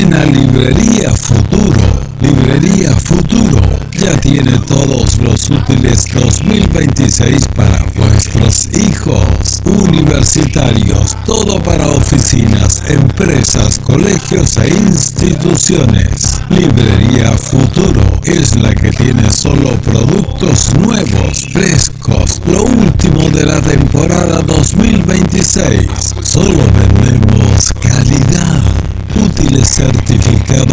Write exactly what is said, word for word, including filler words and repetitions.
Ven a Librería Futuro. Librería Futuro ya tiene todos los útiles dos mil veintiséis para vuestros hijos. Universitarios, todo para oficinas, empresas, colegios e instituciones. Librería Futuro es la que tiene solo productos nuevos, frescos, lo último de la temporada dos mil veintiséis. Solo vendemos calidad. Útiles certificados